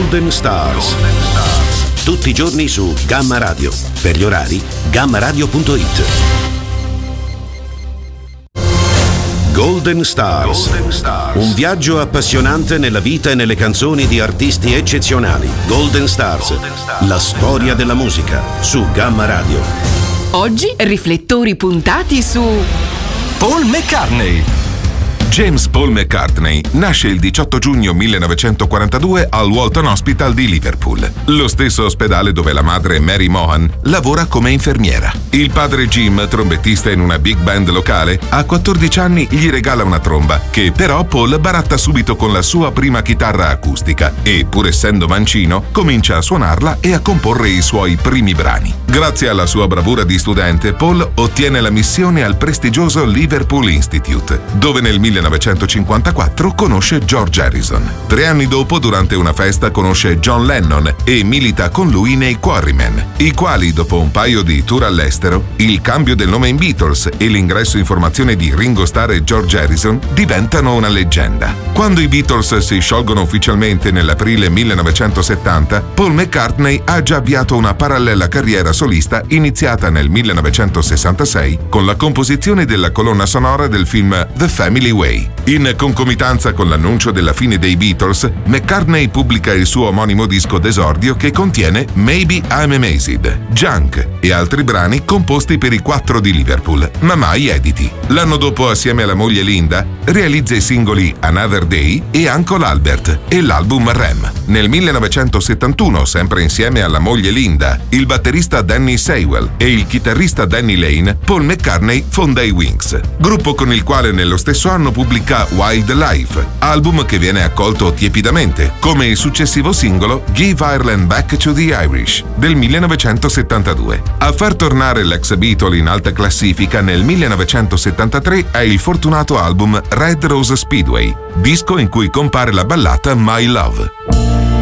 Golden Stars. Tutti i giorni su Gamma Radio. Per gli orari, gammaradio.it. Golden Stars. Un viaggio appassionante nella vita e nelle canzoni di artisti eccezionali. Golden Stars. La storia della musica su Gamma Radio. Oggi riflettori puntati su Paul McCartney. James Paul McCartney nasce il 18 giugno 1942 al Walton Hospital di Liverpool, lo stesso ospedale dove la madre Mary Mohan lavora come infermiera. Il padre Jim, trombettista in una big band locale, a 14 anni gli regala una tromba, che però Paul baratta subito con la sua prima chitarra acustica e, pur essendo mancino, comincia a suonarla e a comporre i suoi primi brani. Grazie alla sua bravura di studente, Paul ottiene la missione al prestigioso Liverpool Institute, dove nel 1954 conosce George Harrison. 3 anni dopo, durante una festa, conosce John Lennon e milita con lui nei Quarrymen, i quali, dopo un paio di tour all'estero, il cambio del nome in Beatles e l'ingresso in formazione di Ringo Starr e George Harrison diventano una leggenda. Quando i Beatles si sciolgono ufficialmente nell'aprile 1970, Paul McCartney ha già avviato una parallela carriera solista iniziata nel 1966 con la composizione della colonna sonora del film The Family Way. In concomitanza con l'annuncio della fine dei Beatles, McCartney pubblica il suo omonimo disco d'esordio che contiene Maybe I'm Amazed, Junk e altri brani composti per i 4 di Liverpool, ma mai editi. L'anno dopo, assieme alla moglie Linda, realizza i singoli Another Day e Uncle Albert e l'album Rem. Nel 1971, sempre insieme alla moglie Linda, il batterista Danny Seiwell e il chitarrista Danny Lane, Paul McCartney fonda i Wings, gruppo con il quale nello stesso anno pubblica Wild Life, album che viene accolto tiepidamente, come il successivo singolo Give Ireland Back to the Irish del 1972. A far tornare l'ex Beatle in alta classifica nel 1973 è il fortunato album Red Rose Speedway, disco in cui compare la ballata My Love.